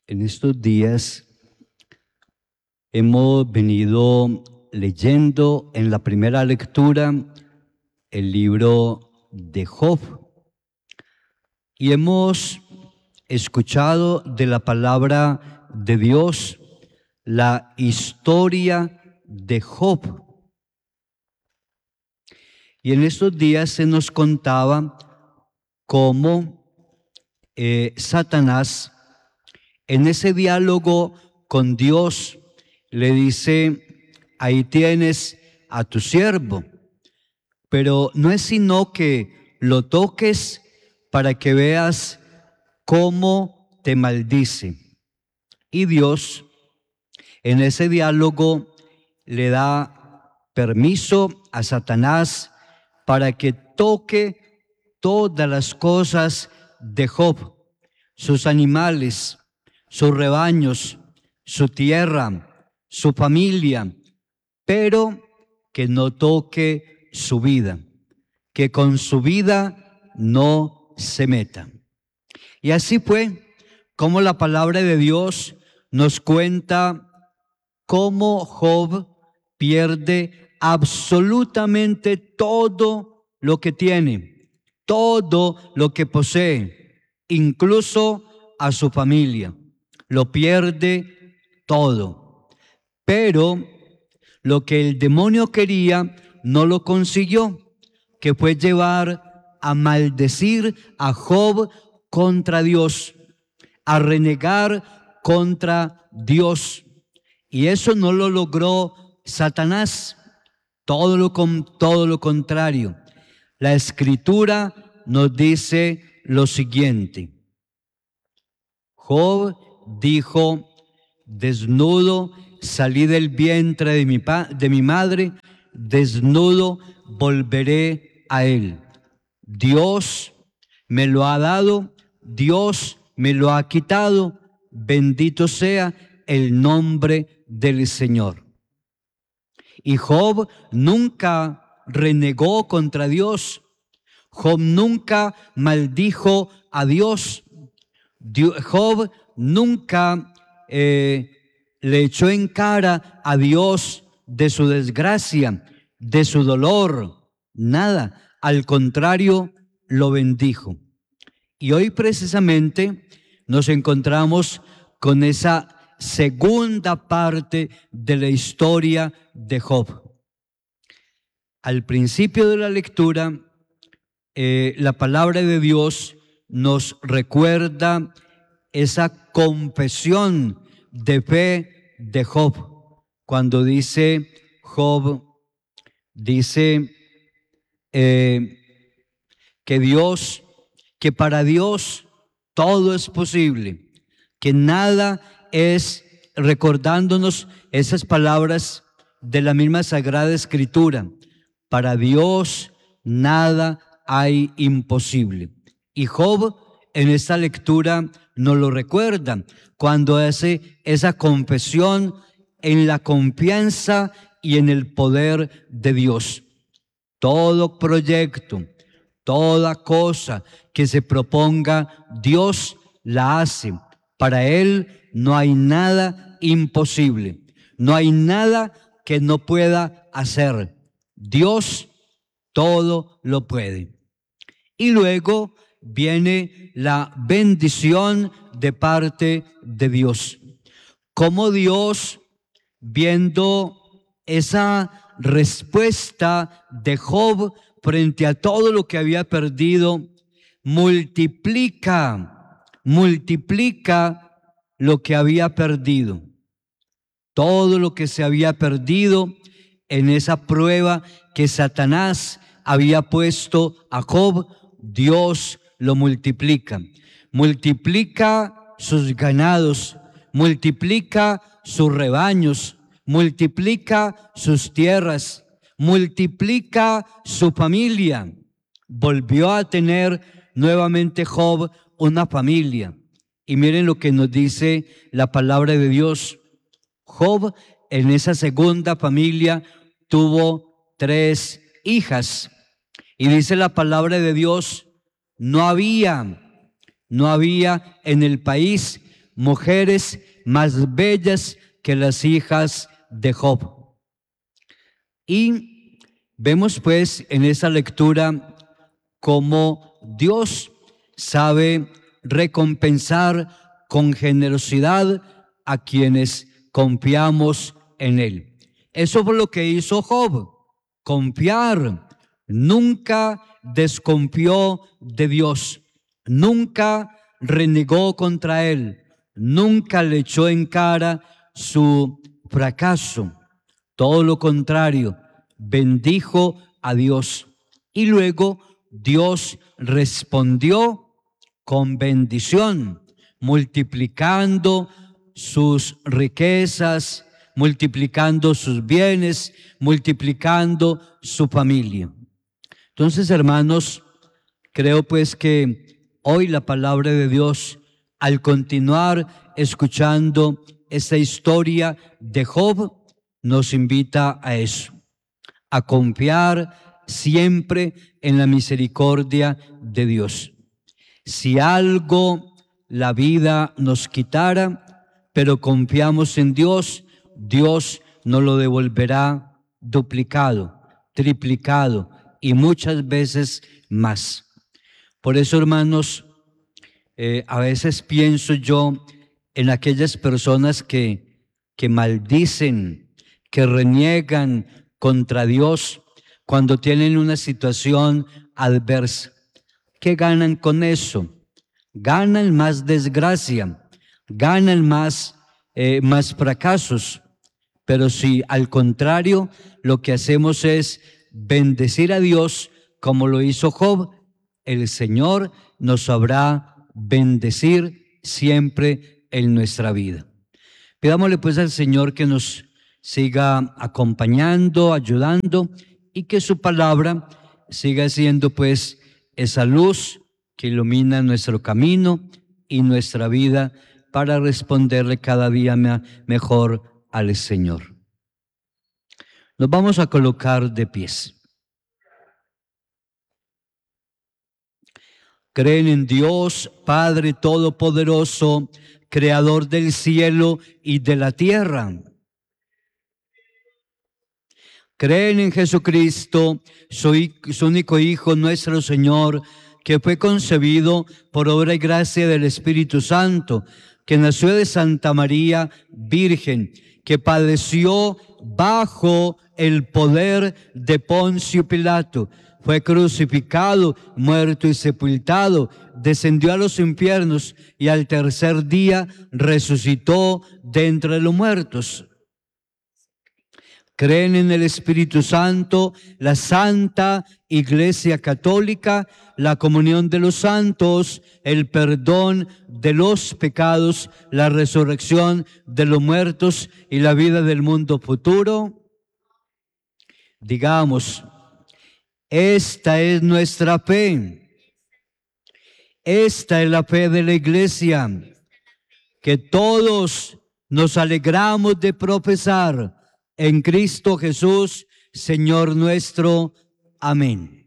En estos días hemos venido leyendo en la primera lectura el libro de Job y hemos escuchado de la palabra de Dios la historia de Job. Y en estos días se nos contaba cómo Satanás, en ese diálogo con Dios, le dice: ahí tienes a tu siervo, pero no es sino que lo toques para que veas cómo te maldice. Y Dios, en ese diálogo, le da permiso a Satanás para que toque todas las cosas de Job, sus animales, sus rebaños, su tierra, su familia, pero que no toque su vida, que con su vida no se meta. Y así fue como la palabra de Dios nos cuenta cómo Job pierde absolutamente todo lo que tiene, todo lo que posee, incluso a su familia. Lo pierde todo. Pero lo que el demonio quería no lo consiguió, que fue llevar a maldecir a Job contra Dios, a renegar contra Dios. Y eso no lo logró Satanás, todo lo contrario. La Escritura nos dice lo siguiente: Job dijo: desnudo salí del vientre de mi madre, desnudo volveré a él. Dios me lo ha dado, Dios me lo ha quitado, bendito sea el nombre del Señor. Y Job nunca renegó contra Dios. Job nunca maldijo a Dios. Job nunca le echó en cara a Dios de su desgracia, de su dolor, nada. Al contrario, lo bendijo. Y hoy precisamente nos encontramos con esa segunda parte de la historia de Job. Al principio de la lectura, la palabra de Dios nos recuerda esa confesión de fe de Job, cuando dice Job, que para Dios todo es posible, que nada es, recordándonos esas palabras de la misma Sagrada Escritura: para Dios nada hay imposible. Y Job en esta lectura nos lo recuerda cuando hace esa confesión en la confianza y en el poder de Dios. Todo proyecto, toda cosa que se proponga, Dios la hace. Para Él no hay nada imposible, no hay nada que no pueda hacer. Dios todo lo puede. Y luego viene la bendición de parte de Dios. Como Dios, viendo esa respuesta de Job frente a todo lo que había perdido, multiplica lo que había perdido. Todo lo que se había perdido en esa prueba que Satanás había puesto a Job, Dios lo multiplica. Multiplica sus ganados, multiplica sus rebaños, multiplica sus tierras, multiplica su familia. Volvió a tener nuevamente Job una familia. Y miren lo que nos dice la palabra de Dios. Job en esa segunda familia tuvo 3 hijas. Y dice la palabra de Dios: no había en el país mujeres más bellas que las hijas de Job. Y vemos pues en esa lectura cómo Dios sabe recompensar con generosidad a quienes confiamos en Él. Eso fue lo que hizo Job, confiar. Nunca desconfió de Dios, nunca renegó contra Él, nunca le echó en cara su fracaso. Todo lo contrario, bendijo a Dios. Y luego Dios respondió con bendición, multiplicando sus riquezas, multiplicando sus bienes, multiplicando su familia. Entonces, hermanos, creo pues que hoy la palabra de Dios, al continuar escuchando esta historia de Job, nos invita a eso, a confiar siempre en la misericordia de Dios. Si algo la vida nos quitara, pero confiamos en Dios, Dios nos lo devolverá duplicado, triplicado y muchas veces más. Por eso, hermanos, a veces pienso yo en aquellas personas que maldicen, que reniegan contra Dios cuando tienen una situación adversa. ¿Qué ganan con eso? Ganan más desgracia, ganan más fracasos. Pero si al contrario lo que hacemos es bendecir a Dios como lo hizo Job, el Señor nos sabrá bendecir siempre en nuestra vida. Pidámosle pues al Señor que nos siga acompañando, ayudando, y que su palabra siga siendo pues esa luz que ilumina nuestro camino y nuestra vida para responderle cada día mejor al Señor. Nos vamos a colocar de pies. Creen en Dios, Padre Todopoderoso, Creador del cielo y de la tierra. Creen en Jesucristo, su único Hijo, nuestro Señor, que fue concebido por obra y gracia del Espíritu Santo, que nació de Santa María Virgen, que padeció bajo el poder de Poncio Pilato, fue crucificado, muerto y sepultado, descendió a los infiernos y al tercer día resucitó de entre los muertos. Creen en el Espíritu Santo, la Santa Iglesia Católica, la comunión de los santos, el perdón de los pecados, la resurrección de los muertos y la vida del mundo futuro. Digamos, esta es nuestra fe. Esta es la fe de la Iglesia, que todos nos alegramos de profesar en Cristo Jesús, Señor nuestro. Amén.